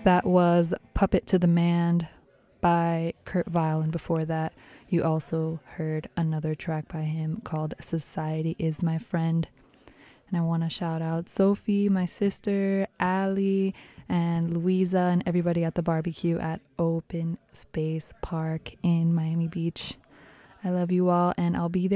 That was Puppet to the Man by Kurt Vile, and before that, you also heard another track by him called Society Is My Friend. And I want to shout out Sophie, my sister, Allie, and Louisa, and everybody at the barbecue at Open Space Park in Miami Beach. I love you all, and I'll be there